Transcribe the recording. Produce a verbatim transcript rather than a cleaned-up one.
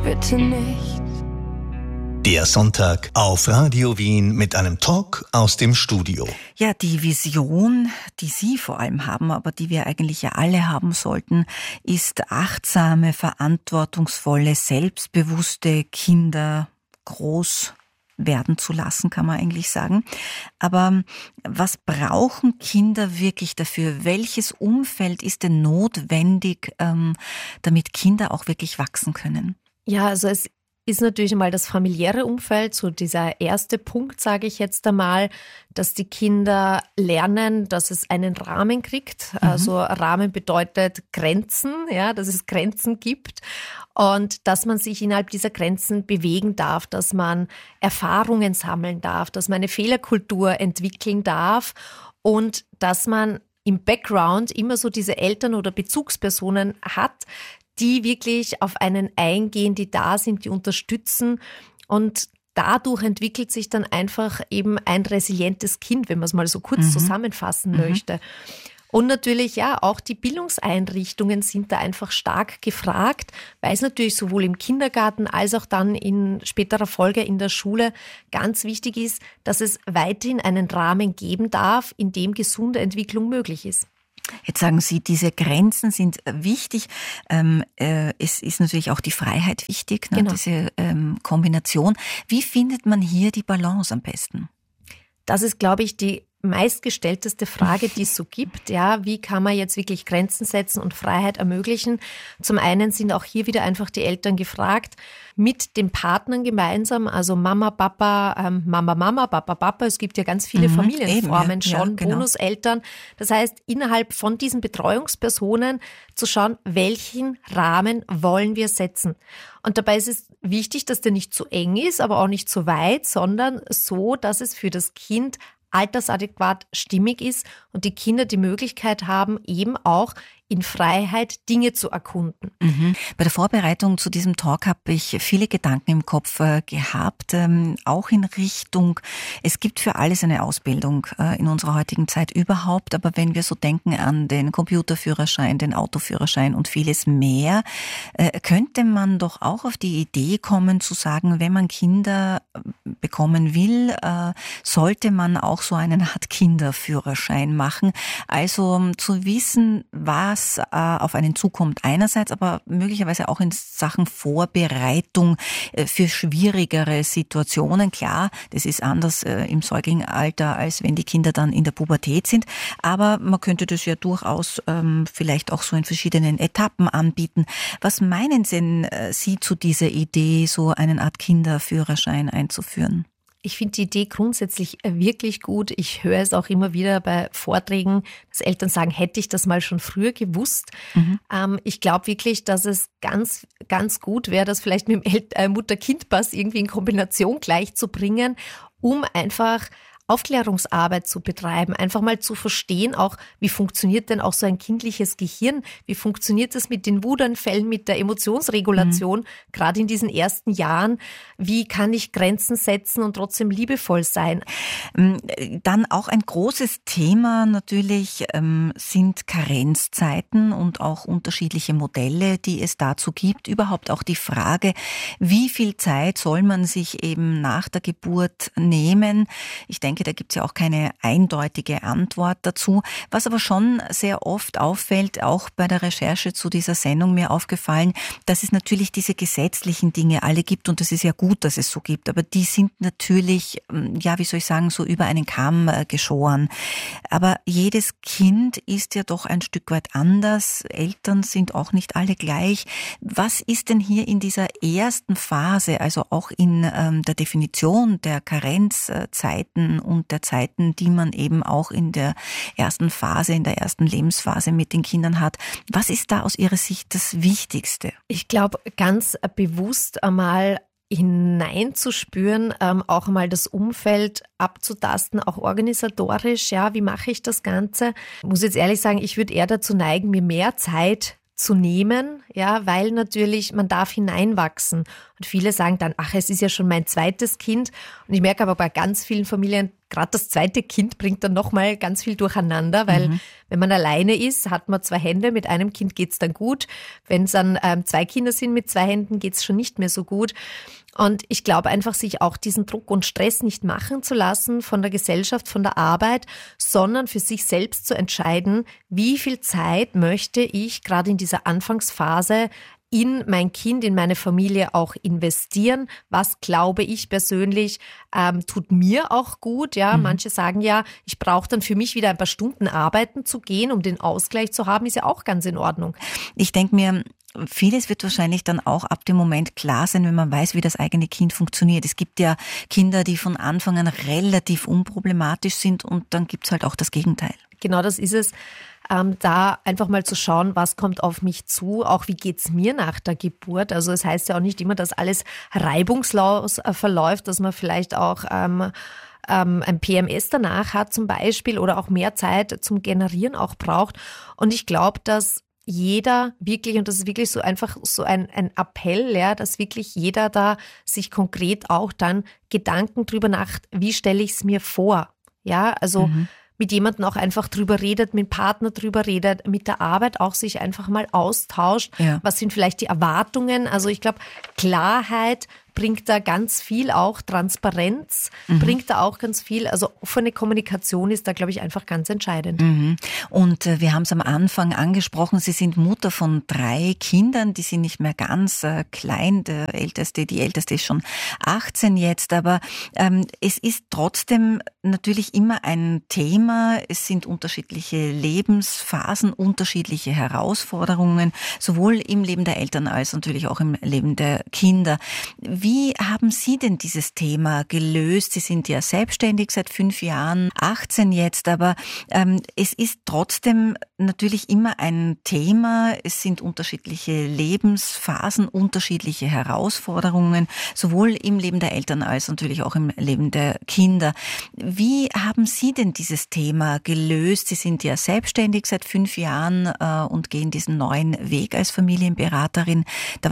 bitte nicht. Der Sonntag auf Radio Wien mit einem Talk aus dem Studio. Ja, die Vision, die Sie vor allem haben, aber die wir eigentlich ja alle haben sollten, ist achtsame, verantwortungsvolle, selbstbewusste Kinder groß werden zu lassen, kann man eigentlich sagen. Aber was brauchen Kinder wirklich dafür? Welches Umfeld ist denn notwendig, ähm, damit Kinder auch wirklich wachsen können? Ja, also es ist natürlich mal das familiäre Umfeld, so dieser erste Punkt, sage ich jetzt einmal, dass die Kinder lernen, dass es einen Rahmen kriegt. Mhm. Also Rahmen bedeutet Grenzen, ja, dass es Grenzen gibt und dass man sich innerhalb dieser Grenzen bewegen darf, dass man Erfahrungen sammeln darf, dass man eine Fehlerkultur entwickeln darf und dass man im Background immer so diese Eltern oder Bezugspersonen hat, die wirklich auf einen eingehen, die da sind, die unterstützen und dadurch entwickelt sich dann einfach eben ein resilientes Kind, wenn man es mal so kurz mhm. zusammenfassen mhm. möchte. Und natürlich, ja, auch die Bildungseinrichtungen sind da einfach stark gefragt, weil es natürlich sowohl im Kindergarten als auch dann in späterer Folge in der Schule ganz wichtig ist, dass es weiterhin einen Rahmen geben darf, in dem gesunde Entwicklung möglich ist. Jetzt sagen Sie, diese Grenzen sind wichtig. Ähm, äh, es ist natürlich auch die Freiheit wichtig, ne? Genau. Diese ähm, Kombination. Wie findet man hier die Balance am besten? Das ist, glaube ich, die meistgestellteste Frage, die es so gibt. Ja, wie kann man jetzt wirklich Grenzen setzen und Freiheit ermöglichen? Zum einen sind auch hier wieder einfach die Eltern gefragt, mit den Partnern gemeinsam, also Mama, Papa, ähm, Mama, Mama, Papa, Papa. Es gibt ja ganz viele mhm, Familienformen eben, ja, schon, ja, genau. Bonuseltern. Das heißt, innerhalb von diesen Betreuungspersonen zu schauen, welchen Rahmen wollen wir setzen. Und dabei ist es wichtig, dass der nicht zu eng ist, aber auch nicht zu weit, sondern so, dass es für das Kind altersadäquat stimmig ist und die Kinder die Möglichkeit haben, eben auch in Freiheit Dinge zu erkunden. Mhm. Bei der Vorbereitung zu diesem Talk habe ich viele Gedanken im Kopf äh, gehabt, ähm, auch in Richtung, es gibt für alles eine Ausbildung äh, in unserer heutigen Zeit überhaupt, aber wenn wir so denken an den Computerführerschein, den Autoführerschein und vieles mehr, äh, könnte man doch auch auf die Idee kommen zu sagen, wenn man Kinder bekommen will, äh, sollte man auch so einen Art Kinderführerschein machen, also um, zu wissen, was auf einen zukommt einerseits, aber möglicherweise auch in Sachen Vorbereitung für schwierigere Situationen. Klar, das ist anders im Säuglingsalter, als wenn die Kinder dann in der Pubertät sind, aber man könnte das ja durchaus ähm, vielleicht auch so in verschiedenen Etappen anbieten. Was meinen denn Sie zu dieser Idee, so eine Art Kinderführerschein einzuführen? Ich finde die Idee grundsätzlich wirklich gut. Ich höre es auch immer wieder bei Vorträgen, dass Eltern sagen, hätte ich das mal schon früher gewusst. Mhm. Ähm, ich glaube wirklich, dass es ganz, ganz gut wäre, das vielleicht mit dem El- äh, Mutter-Kind-Pass irgendwie in Kombination gleich zu bringen, um einfach Aufklärungsarbeit zu betreiben, einfach mal zu verstehen, auch wie funktioniert denn auch so ein kindliches Gehirn, wie funktioniert das mit den Wutanfällen, mit der Emotionsregulation, mhm. gerade in diesen ersten Jahren, wie kann ich Grenzen setzen und trotzdem liebevoll sein. Dann auch ein großes Thema natürlich ähm, sind Karenzzeiten und auch unterschiedliche Modelle, die es dazu gibt, überhaupt auch die Frage, wie viel Zeit soll man sich eben nach der Geburt nehmen. Ich denke, da gibt es ja auch keine eindeutige Antwort dazu. Was aber schon sehr oft auffällt, auch bei der Recherche zu dieser Sendung mir aufgefallen, dass es natürlich diese gesetzlichen Dinge alle gibt und das ist ja gut, dass es so gibt, aber die sind natürlich, ja, wie soll ich sagen, so über einen Kamm geschoren. Aber jedes Kind ist ja doch ein Stück weit anders. Eltern sind auch nicht alle gleich. Was ist denn hier in dieser ersten Phase, also auch in ähm, der Definition der Karenzzeiten und der Zeiten, die man eben auch in der ersten Phase, in der ersten Lebensphase mit den Kindern hat. Was ist da aus Ihrer Sicht das Wichtigste? Ich glaube, ganz bewusst einmal hineinzuspüren, ähm, auch mal das Umfeld abzutasten, auch organisatorisch, ja, wie mache ich das Ganze? Ich muss jetzt ehrlich sagen, ich würde eher dazu neigen, mir mehr Zeit zu nehmen, ja, weil natürlich man darf hineinwachsen. Und viele sagen dann, ach, es ist ja schon mein zweites Kind. Und ich merke aber bei ganz vielen Familien, gerade das zweite Kind bringt dann nochmal ganz viel durcheinander, weil mhm. wenn man alleine ist, hat man zwei Hände, mit einem Kind geht's dann gut. Wenn es dann ähm, zwei Kinder sind mit zwei Händen, geht's schon nicht mehr so gut. Und ich glaube einfach, sich auch diesen Druck und Stress nicht machen zu lassen von der Gesellschaft, von der Arbeit, sondern für sich selbst zu entscheiden, wie viel Zeit möchte ich gerade in dieser Anfangsphase in mein Kind, in meine Familie auch investieren. Was glaube ich persönlich ähm, tut mir auch gut. Ja, mhm. Manche sagen ja, ich brauche dann für mich wieder ein paar Stunden arbeiten zu gehen, um den Ausgleich zu haben, ist ja auch ganz in Ordnung. Ich denke mir, vieles wird wahrscheinlich dann auch ab dem Moment klar sein, wenn man weiß, wie das eigene Kind funktioniert. Es gibt ja Kinder, die von Anfang an relativ unproblematisch sind und dann gibt's halt auch das Gegenteil. Genau, das ist es. Ähm, da einfach mal zu schauen, was kommt auf mich zu, auch wie geht's mir nach der Geburt. Also es heißt ja auch nicht immer, dass alles reibungslos äh, verläuft, dass man vielleicht auch ähm, ähm, ein P M S danach hat zum Beispiel oder auch mehr Zeit zum Generieren auch braucht. Und ich glaube, dass jeder wirklich, und das ist wirklich so einfach so ein, ein Appell, ja, dass wirklich jeder da sich konkret auch dann Gedanken drüber macht, wie stelle ich es mir vor? Ja, also mhm. mit jemandem auch einfach drüber redet, mit dem Partner drüber redet, mit der Arbeit auch sich einfach mal austauscht. Ja. Was sind vielleicht die Erwartungen? Also ich glaube, Klarheit bringt da ganz viel, auch Transparenz mhm. bringt da auch ganz viel. Also offene Kommunikation ist da, glaube ich, einfach ganz entscheidend. Mhm. Und äh, wir haben es am Anfang angesprochen, Sie sind Mutter von drei Kindern, die sind nicht mehr ganz äh, klein. Der älteste, die älteste ist schon achtzehn jetzt, aber ähm, es ist trotzdem natürlich immer ein Thema. Es sind unterschiedliche Lebensphasen, unterschiedliche Herausforderungen, sowohl im Leben der Eltern als natürlich auch im Leben der Kinder. Wie haben Sie denn dieses Thema gelöst? Sie sind ja selbstständig seit fünf Jahren, achtzehn jetzt, aber ähm, es ist trotzdem natürlich immer ein Thema. Es sind unterschiedliche Lebensphasen, unterschiedliche Herausforderungen, sowohl im Leben der Eltern als natürlich auch im Leben der Kinder. Wie haben Sie denn dieses Thema gelöst? Sie sind ja selbstständig seit fünf Jahren äh, und gehen diesen neuen Weg als Familienberaterin. Da